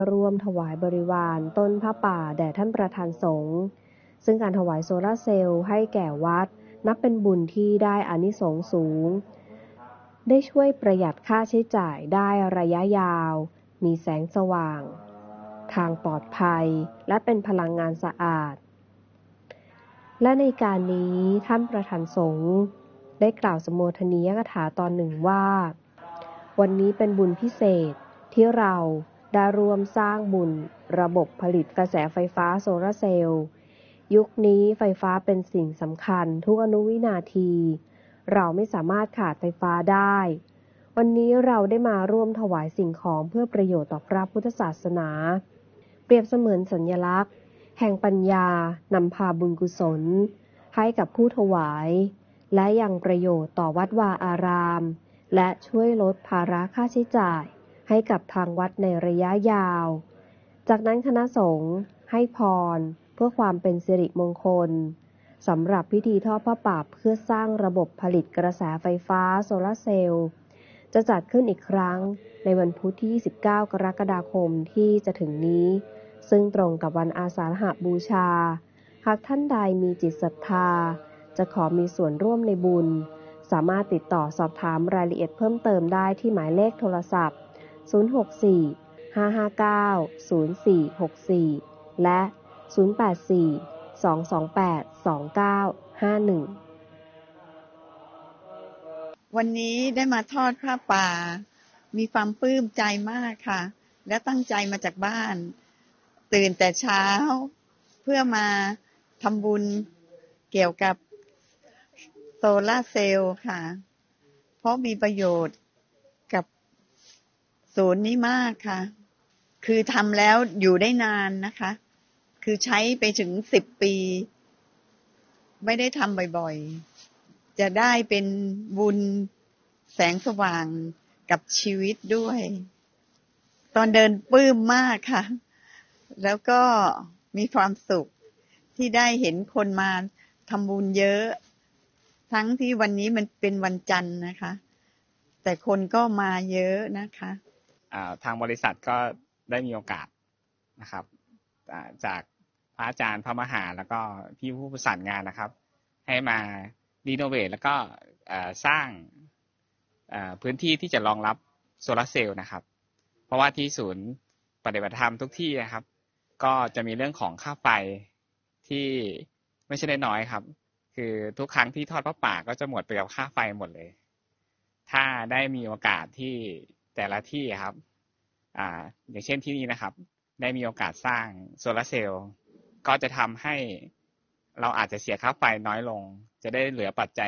ร่วมถวายบริวารต้นผ้าป่าแด่ท่านประธานสงฆ์ซึ่งการถวายโซลาร์เซลล์ให้แก่วัดนับเป็นบุญที่ได้อานิสงส์สูงได้ช่วยประหยัดค่าใช้จ่ายได้ระยะยาวมีแสงสว่างทางปลอดภัยและเป็นพลังงานสะอาดและในการนี้ท่านประธานสงฆ์ได้กล่าวสโมทนียกถาตอนหนึ่งว่าวันนี้เป็นบุญพิเศษที่เราได้ร่วมสร้างบุญระบบผลิตกระแสไฟฟ้าโซลาร์เซลล์ยุคนี้ไฟฟ้าเป็นสิ่งสำคัญทุกอนุวินาทีเราไม่สามารถขาดไฟฟ้าได้วันนี้เราได้มาร่วมถวายสิ่งของเพื่อประโยชน์ต่อพระพุทธศาสนาเปรียบเสมือนสัญลักษณ์แห่งปัญญานำพาบุญกุศลให้กับผู้ถวายและยังประโยชน์ต่อวัดวาอารามและช่วยลดภาระค่าใช้จ่ายให้กับทางวัดในระยะยาวจากนั้นคณะสงฆ์ให้พรเพื่อความเป็นสิริมงคลสำหรับพิธีทอดผ้าป่าเพื่อสร้างระบบผลิตกระแสไฟฟ้าโซลาร์เซลล์จะจัดขึ้นอีกครั้งในวันพุธที่ 29 กรกฎาคมที่จะถึงนี้ซึ่งตรงกับวันอาสาฬหบูชาหากท่านใดมีจิตศรัทธาจะขอมีส่วนร่วมในบุญสามารถติดต่อสอบถามรายละเอียดเพิ่มเติมได้ที่หมายเลขโทรศัพท์064-559-0464 และ 084-228-2951 วันนี้ได้มาทอดผ้าป่ามีความปลื้มใจมากค่ะและตั้งใจมาจากบ้านตื่นแต่เช้าเพื่อมาทำบุญเกี่ยวกับโซลาร์เซลล์ค่ะเพราะมีประโยชน์กับศูนย์นี้มากค่ะคือทำแล้วอยู่ได้นานนะคะคือใช้ไปถึง10 ปีไม่ได้ทำบ่อยๆจะได้เป็นบุญแสงสว่างกับชีวิตด้วยตอนเดินปลื้มมากค่ะแล้วก็มีความสุขที่ได้เห็นคนมาทำบุญเยอะทั้งที่วันนี้มันเป็นวันจันทร์นะคะแต่คนก็มาเยอะนะคะทางบริษัทก็ได้มีโอกาสนะครับจากพระอาจารย์พระมหาแล้วก็พี่ผู้ประสานงานนะครับให้มารีโนเวทแล้วก็สร้างพื้นที่ที่จะรองรับโซลาร์เซลล์นะครับเพราะว่าที่ศูนย์ปฏิบัติธรรมทุกที่นะครับก็จะมีเรื่องของค่าไฟที่ไม่ใช่น้อยๆครับคือทุกครั้งที่ทอดผ้าป่าก็จะหมดไปกับค่าไฟหมดเลยถ้าได้มีโอกาสที่แต่ละที่ครับอย่างเช่นที่นี่นะครับได้มีโอกาสสร้างโซลาร์เซลล์ก็จะทำให้เราอาจจะเสียค่าไฟน้อยลงจะได้เหลือปัจจัย